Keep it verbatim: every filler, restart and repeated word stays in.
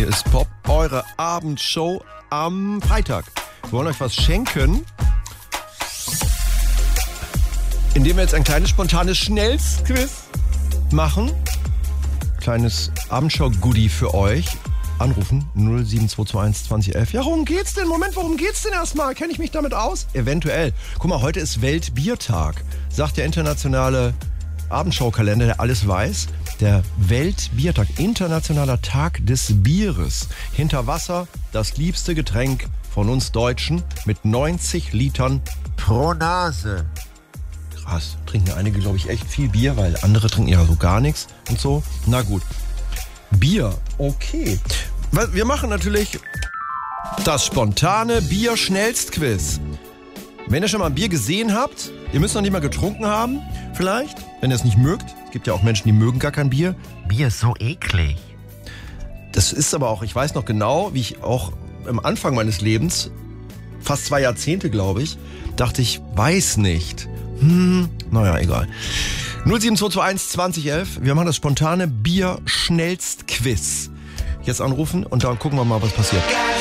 Hier ist Pop, eure Abendshow am Freitag. Wir wollen euch was schenken, indem wir jetzt ein kleines spontanes Schnellsquiz machen. Kleines Abendshow-Goodie für euch. Anrufen null sieben zwei zwei eins zwanzig elf. Ja, worum geht's denn? Moment, worum geht's denn erstmal? Kenne ich mich damit aus? Eventuell. Guck mal, heute ist Weltbiertag. Sagt der internationale Abendshow-Kalender, der alles weiß. Der Weltbiertag, internationaler Tag des Bieres. Hinter Wasser das liebste Getränk von uns Deutschen mit neunzig Litern pro Nase. Krass, trinken einige, glaube ich, echt viel Bier, weil andere trinken ja so gar nichts und so. Na gut. Bier, okay. Wir machen natürlich das spontane Bier-Schnellst-Quiz. Wenn ihr schon mal ein Bier gesehen habt, ihr müsst noch nicht mal getrunken haben, vielleicht, wenn ihr es nicht mögt. Es gibt ja auch Menschen, die mögen gar kein Bier. Bier ist so eklig. Das ist aber auch, ich weiß noch genau, wie ich auch am Anfang meines Lebens, fast zwei Jahrzehnte, glaube ich, dachte ich, weiß nicht. Hm, naja, egal. null sieben zwei zwei eins zwanzig elf. Wir machen das spontane Bier-Schnellst-Quiz. Jetzt anrufen und dann gucken wir mal, was passiert.